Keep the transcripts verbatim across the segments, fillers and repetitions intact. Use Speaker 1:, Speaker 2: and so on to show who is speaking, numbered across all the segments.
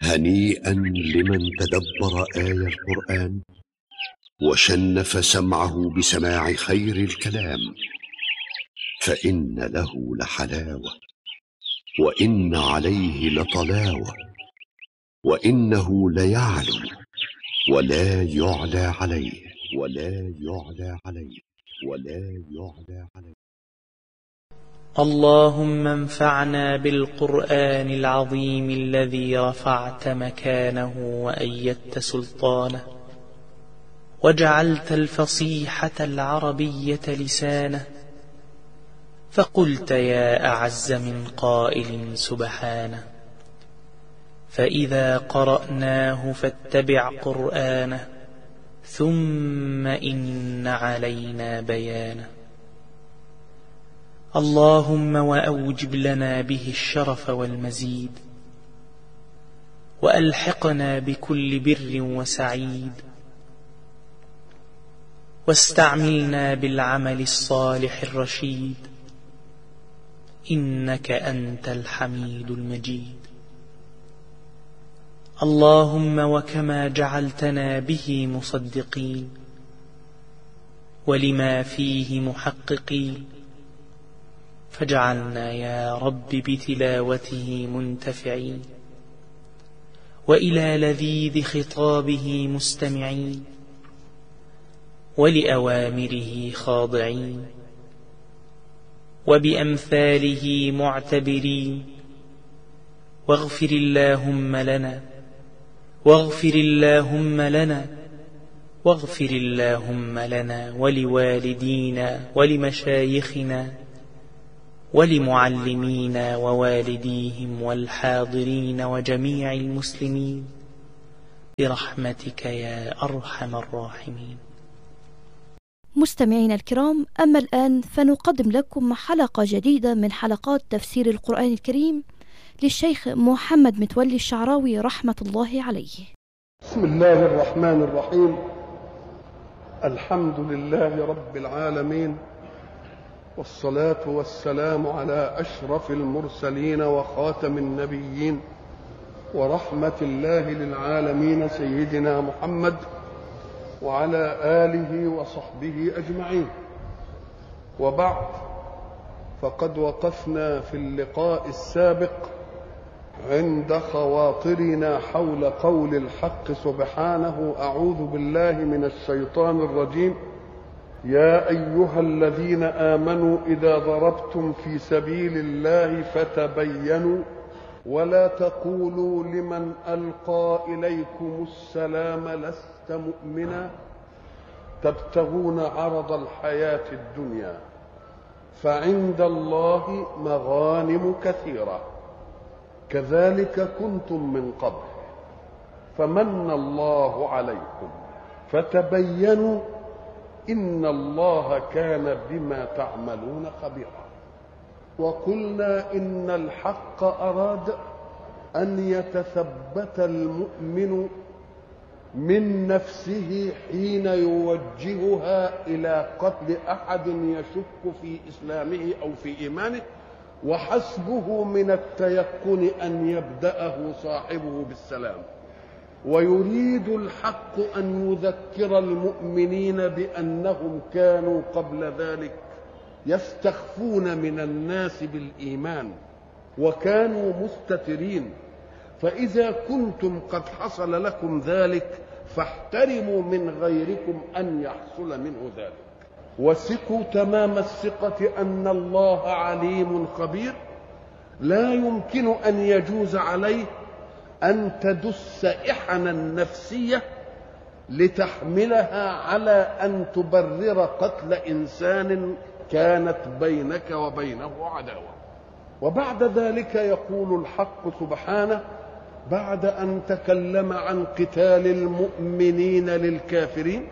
Speaker 1: هنيئا لمن تدبر آي القرآن وشنف سمعه بسماع خير الكلام، فإن له لحلاوة وإن عليه لطلاوة، وإنه ليعلو ولا يعلى عليه ولا يعلى عليه ولا يعلى عليه.
Speaker 2: اللهم انفعنا بالقرآن العظيم الذي رفعت مكانه وأيدت سلطانه، وجعلت الفصيحة العربية لسانه، فقلت يا أعز من قائل سبحانه. فإذا قرأناه فاتبع قرآنه، ثم إن علينا بيانه. اللهم وأوجب لنا به الشرف والمزيد، وألحقنا بكل بر وسعيد، واستعملنا بالعمل الصالح الرشيد، إنك أنت الحميد المجيد. اللهم وكما جعلتنا به مصدقين ولما فيه محققين، فاجعلنا يا رب بتلاوته منتفعين، وإلى لذيذ خطابه مستمعين، ولأوامره خاضعين، وبأمثاله معتبرين. واغفر اللهم لنا واغفر اللهم لنا واغفر اللهم لنا ولوالدينا ولمشايخنا ولمعلمينا ووالديهم والحاضرين وجميع المسلمين برحمتك يا أرحم الراحمين.
Speaker 3: مستمعينا الكرام، أما الآن فنقدم لكم حلقة جديدة من حلقات تفسير القرآن الكريم للشيخ محمد متولي الشعراوي رحمة الله عليه.
Speaker 4: بسم الله الرحمن الرحيم. الحمد لله رب العالمين، والصلاة والسلام على أشرف المرسلين وخاتم النبيين ورحمة الله للعالمين سيدنا محمد وعلى آله وصحبه أجمعين. وبعد، فقد وقفنا في اللقاء السابق عند خواطرنا حول قول الحق سبحانه: أعوذ بالله من الشيطان الرجيم، يا أيها الذين آمنوا إذا ضربتم في سبيل الله فتبينوا ولا تقولوا لمن ألقى إليكم السلام لست مؤمنا تبتغون عرض الحياة الدنيا فعند الله مغانم كثيرة كذلك كنتم من قبل فمن الله عليكم فتبينوا إن الله كان بما تعملون خبيرا. وقلنا إن الحق أراد أن يتثبت المؤمن من نفسه حين يوجهها إلى قتل أحد يشك في إسلامه أو في إيمانه، وحسبه من التيقن أن يبدأه صاحبه بالسلام. ويريد الحق أن يذكر المؤمنين بأنهم كانوا قبل ذلك يستخفون من الناس بالإيمان وكانوا مستترين، فإذا كنتم قد حصل لكم ذلك فاحترموا من غيركم أن يحصل منه ذلك، وثقوا تمام الثقة أن الله عليم خبير. لا يمكن أن يجوز عليه أن تدس إحنا النفسية لتحملها على أن تبرر قتل إنسان كانت بينك وبينه عداوة. وبعد ذلك يقول الحق سبحانه بعد أن تكلم عن قتال المؤمنين للكافرين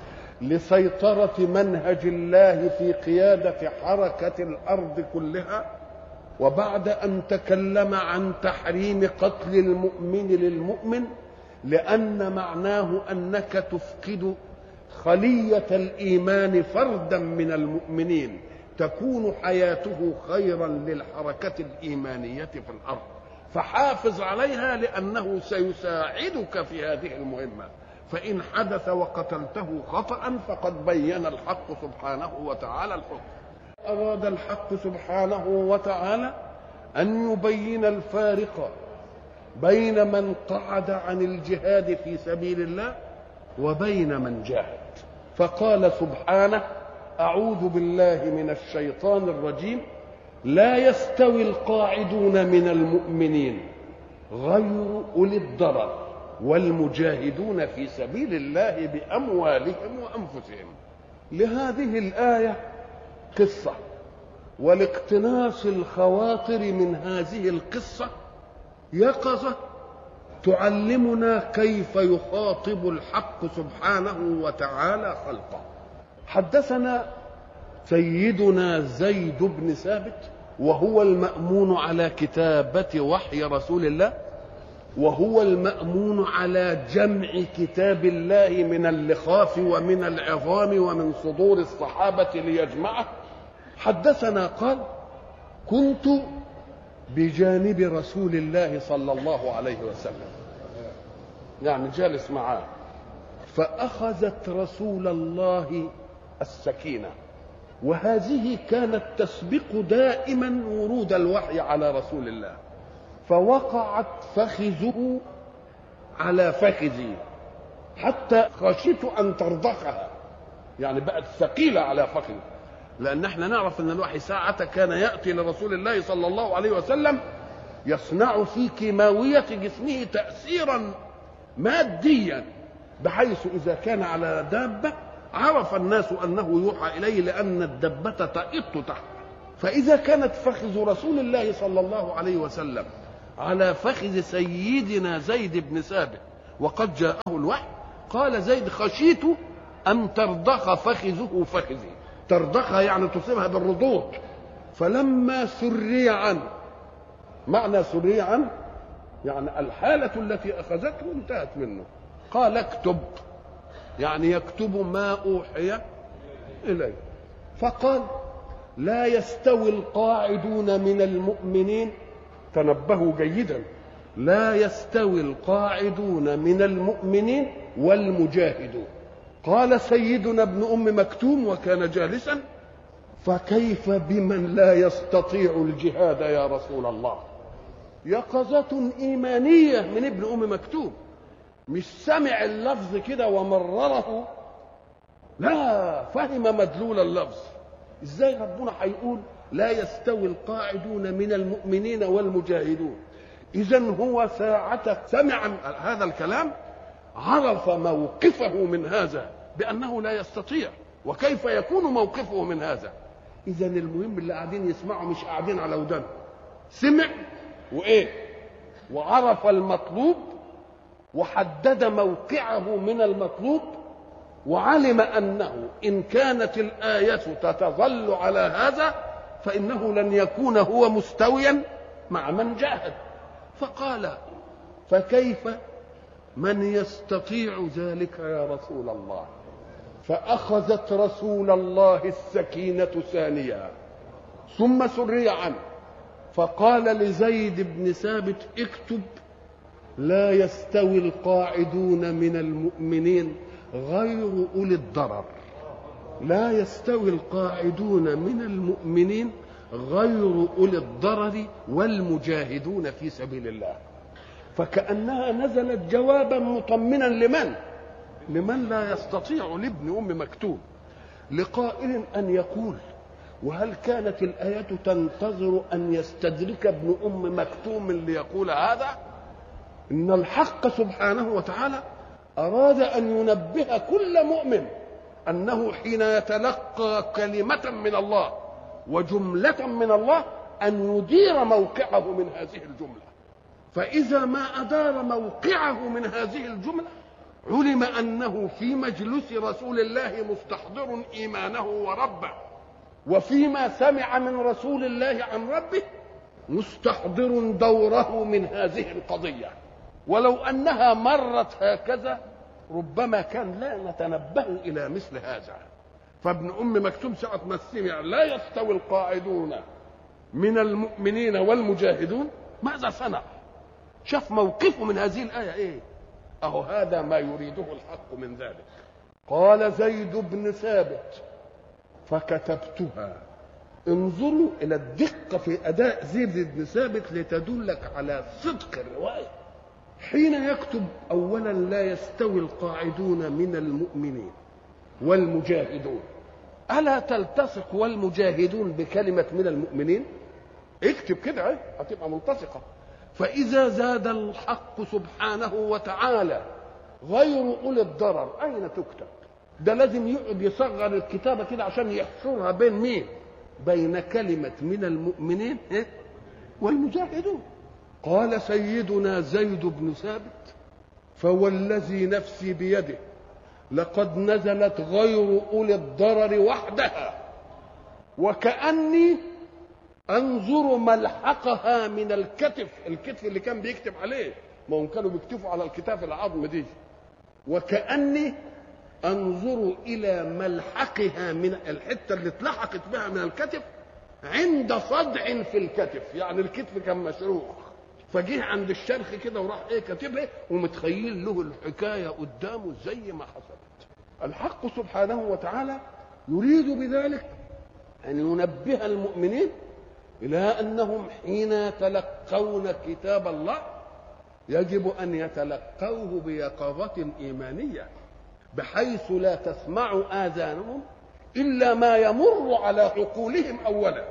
Speaker 4: لسيطرة منهج الله في قيادة حركة الأرض كلها، وبعد أن تكلم عن تحريم قتل المؤمن للمؤمن لأن معناه أنك تفقد خلية الإيمان فردا من المؤمنين تكون حياته خيرا للحركة الإيمانية في الأرض، فحافظ عليها لأنه سيساعدك في هذه المهمة. فإن حدث وقتلته خطأ فقد بين الحق سبحانه وتعالى الحكم. أراد الحق سبحانه وتعالى أن يبين الفارق بين من قعد عن الجهاد في سبيل الله وبين من جاهد، فقال سبحانه: أعوذ بالله من الشيطان الرجيم: لا يستوي القاعدون من المؤمنين غير أولي الضرر والمجاهدون في سبيل الله بأموالهم وأنفسهم. لهذه الآية قصة، ولاقتناص الخواطر من هذه القصة يقظة تعلمنا كيف يخاطب الحق سبحانه وتعالى خلقه. حدثنا سيدنا زيد بن ثابت، وهو المأمون على كتابة وحي رسول الله، وهو المأمون على جمع كتاب الله من اللخاف ومن العظام ومن صدور الصحابة ليجمعه. حدثنا قال: كنت بجانب رسول الله صلى الله عليه وسلم، يعني جالس معاه، فأخذت رسول الله السكينة، وهذه كانت تسبق دائما ورود الوحي على رسول الله، فوقعت فخذه على فخذي حتى خشيت أن ترضخها، يعني بقت ثقيلة على فخذي، لأن احنا نعرف أن الوحي ساعة كان يأتي لرسول الله صلى الله عليه وسلم يصنع في كيماوية جسمه تأثيرا ماديا، بحيث إذا كان على دابة عرف الناس أنه يوحى إليه لأن الدبة تئط تحت. فإذا كانت فخذ رسول الله صلى الله عليه وسلم على فخذ سيدنا زيد بن ثابت وقد جاءه الوحي، قال زيد: خشيت أن ترضخ فخذه فخذي. ترضخها يعني تصيبها بالرضوض. فلما سري عنه، معنى سري عنه يعني الحالة التي أخذته انتهت منه، قال: اكتب، يعني يكتب ما أوحي إليه. فقال: لا يستوي القاعدون من المؤمنين، تنبهوا جيدا، لا يستوي القاعدون من المؤمنين والمجاهدون. قال سيدنا ابن أم مكتوم وكان جالسا: فكيف بمن لا يستطيع الجهاد يا رسول الله؟ يقظة إيمانية من ابن أم مكتوم، مش سمع اللفظ كده ومرره، لا، فهم مدلول اللفظ. ازاي ربنا هيقول لا يستوي القاعدون من المؤمنين والمجاهدون؟ اذن هو ساعة سمع هذا الكلام عرف موقفه من هذا بأنه لا يستطيع، وكيف يكون موقفه من هذا. اذن المهم اللي قاعدين يسمعوا مش قاعدين على ودان، سمع وايه وعرف المطلوب وحدد موقعه من المطلوب، وعلم أنه إن كانت الآية تتظل على هذا فإنه لن يكون هو مستويا مع من جاهد. فقال: فكيف من يستطيع ذلك يا رسول الله؟ فأخذت رسول الله السكينة ثانية، ثم سري عنه، فقال لزيد بن ثابت: اكتب: لا يستوي القاعدون من المؤمنين غير أولي الضرر. لا يستوي القاعدون من المؤمنين غير أولي الضرر والمجاهدون في سبيل الله. فكأنها نزلت جوابا مطمنا لمن؟ لمن لا يستطيع، لابن أم مكتوم. لقائل أن يقول: وهل كانت الآية تنتظر أن يستدرك ابن أم مكتوم ليقول هذا؟ إن الحق سبحانه وتعالى أراد أن ينبه كل مؤمن أنه حين يتلقى كلمة من الله وجملة من الله أن يدير موقعه من هذه الجملة. فإذا ما أدار موقعه من هذه الجملة علم أنه في مجلس رسول الله مستحضر إيمانه وربه، وفيما سمع من رسول الله عن ربه مستحضر دوره من هذه القضية. ولو أنها مرت هكذا ربما كان لا نتنبه إلى مثل هذا. فابن أم مكتوم ساعة ما سمع لا يستوي القاعدون من المؤمنين والمجاهدون ماذا صنع؟ شاف موقفه من هذه الآية إيه؟ أهو هذا ما يريده الحق من ذلك. قال زيد بن ثابت فكتبتها. انظروا إلى الدقة في أداء زيد بن ثابت لتدلك على صدق الرواية. حين يكتب أولا لا يستوي القاعدون من المؤمنين والمجاهدون، ألا تلتصق والمجاهدون بكلمة من المؤمنين؟ اكتب كده هتبقى ملتصقة. فإذا زاد الحق سبحانه وتعالى غير أولي الضرر أين تكتب؟ ده لازم يقعد يصغر الكتابة كده عشان يحصرها بين مين؟ بين كلمة من المؤمنين والمجاهدون. قال سيدنا زيد بن ثابت فوالذي نفسي بيده لقد نزلت غير أولي الضرر وحدها وكأني أنظر ملحقها من الكتف، الكتف اللي كان بيكتب عليه، ما هم كانوا بيكتفوا على الكتاف العظم دي، وكأني أنظر إلى ملحقها من الحتة اللي اتلحقت بها من الكتف عند صدع في الكتف، يعني الكتف كان مشروخ فجيه عند الشرخ كده وراح ايه كاتبها ومتخيل له الحكايه قدامه زي ما حصلت. الحق سبحانه وتعالى يريد بذلك ان ينبه المؤمنين الى انهم حين يتلقون كتاب الله يجب ان يتلقوه بيقظه ايمانيه بحيث لا تسمع اذانهم الا ما يمر على عقولهم اولا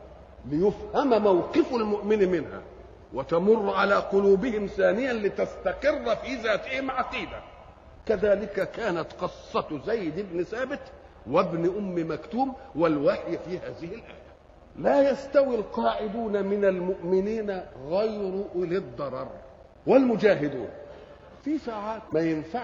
Speaker 4: ليفهم موقف المؤمن منها، وتمر على قلوبهم ثانيا لتستقر في ذاتهم عقيدة. كذلك كانت قصة زيد بن ثابت وابن أم مكتوم والوحي في هذه الآية. لا يستوي القاعدون من المؤمنين غير أولي الضرر والمجاهدون. في ساعات ما ينفع